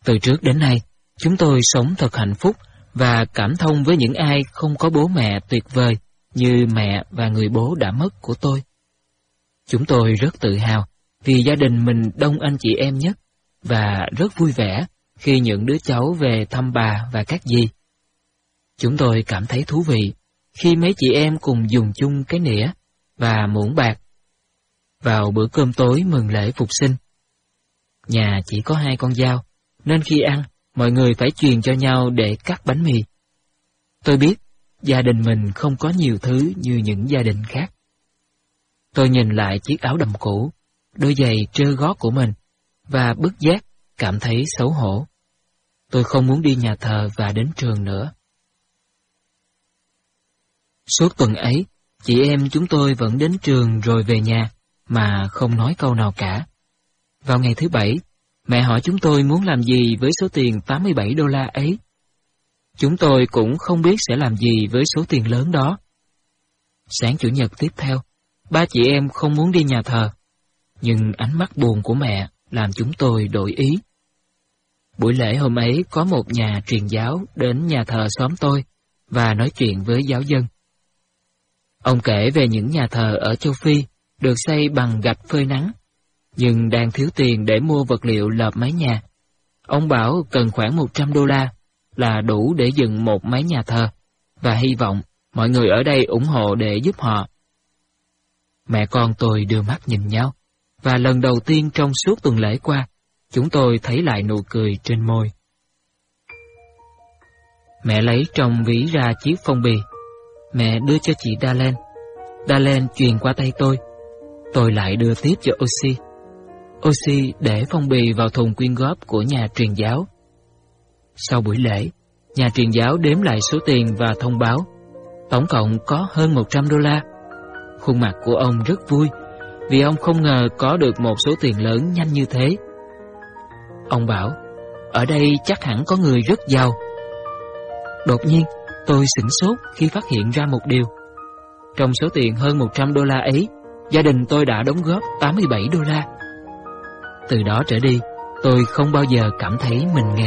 Từ trước đến nay, chúng tôi sống thật hạnh phúc và cảm thông với những ai không có bố mẹ tuyệt vời như mẹ và người bố đã mất của tôi. Chúng tôi rất tự hào vì gia đình mình đông anh chị em nhất và rất vui vẻ khi những đứa cháu về thăm bà và các dì. Chúng tôi cảm thấy thú vị khi mấy chị em cùng dùng chung cái nĩa và muỗng bạc vào bữa cơm tối mừng lễ phục sinh. Nhà chỉ có 2 con dao, nên khi ăn, mọi người phải truyền cho nhau để cắt bánh mì. Tôi biết, gia đình mình không có nhiều thứ như những gia đình khác. Tôi nhìn lại chiếc áo đầm cũ, đôi giày trơ gót của mình, và bất giác cảm thấy xấu hổ. Tôi không muốn đi nhà thờ và đến trường nữa. Suốt tuần ấy, chị em chúng tôi vẫn đến trường rồi về nhà, mà không nói câu nào cả. Vào ngày thứ Bảy, mẹ hỏi chúng tôi muốn làm gì với số tiền $87 ấy. Chúng tôi cũng không biết sẽ làm gì với số tiền lớn đó. Sáng Chủ nhật tiếp theo, 3 chị em không muốn đi nhà thờ, nhưng ánh mắt buồn của mẹ làm chúng tôi đổi ý. Buổi lễ hôm ấy có một nhà truyền giáo đến nhà thờ xóm tôi và nói chuyện với giáo dân. Ông kể về những nhà thờ ở châu Phi được xây bằng gạch phơi nắng, nhưng đang thiếu tiền để mua vật liệu lợp mái nhà. Ông bảo cần khoảng $100 là đủ để dựng một mái nhà thờ, và hy vọng mọi người ở đây ủng hộ để giúp họ. Mẹ con tôi đưa mắt nhìn nhau, và lần đầu tiên trong suốt tuần lễ qua, chúng tôi thấy lại nụ cười trên môi. Mẹ lấy trong ví ra chiếc phong bì. Mẹ đưa cho chị Darlene. Darlene truyền qua tay tôi. Tôi lại đưa tiếp cho Oxy. Oxy để phong bì vào thùng quyên góp của nhà truyền giáo. Sau buổi lễ, nhà truyền giáo đếm lại số tiền và thông báo tổng cộng có hơn $100. Khuôn mặt của ông rất vui vì ông không ngờ có được một số tiền lớn nhanh như thế. Ông bảo, ở đây chắc hẳn có người rất giàu. Đột nhiên, tôi sửng sốt khi phát hiện ra một điều. Trong số tiền hơn $100 ấy, gia đình tôi đã đóng góp $87. Từ đó trở đi, tôi không bao giờ cảm thấy mình nghèo.